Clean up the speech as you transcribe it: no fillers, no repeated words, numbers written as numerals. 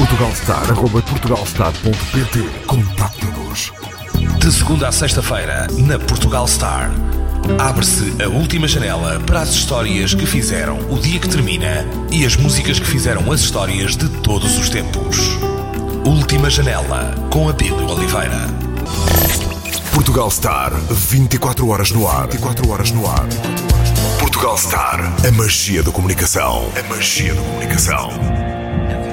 portugalstar@portugalstar.pt. Contacta-nos. De segunda a sexta-feira, na Portugal Star, abre-se a última janela para as histórias que fizeram o dia que termina e as músicas que fizeram as histórias de todos os tempos. Última janela, com Abílio Oliveira. Portugal Star, 24 horas no ar. 24 horas no ar. Portugal Star, a magia da comunicação. A magia da comunicação.